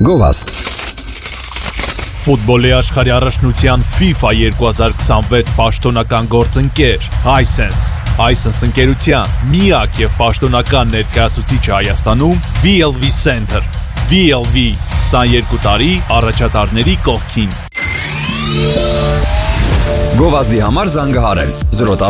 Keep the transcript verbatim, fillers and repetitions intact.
Գովաստ Ֆուտբոլի աշխարհի առաջնության FIFA երկու հազար քսանվեց պաշտոնական գործընկեր Hisense Hisense ընկերության միակ եւ պաշտոնական ներկայացուցիչը Հայաստանում V L V Center V L V քսաներկու տարի առաջատարների կողքին Գովազդի համար զանգահարել զրո